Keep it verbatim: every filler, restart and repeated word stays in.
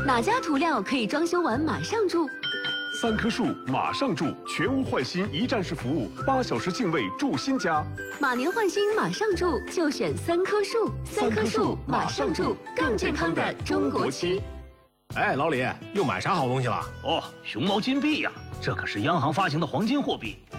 哪家涂料可以装修完马上住？ 三棵树马上住，全屋换新一站式服务，八小时净位住新家。 马年换新马上住，就选三棵树。三棵树马上住，更健康的中国区。 哎，老李，又买啥好东西了？ 哦，熊猫金币呀、啊，这可是央行发行的黄金货币，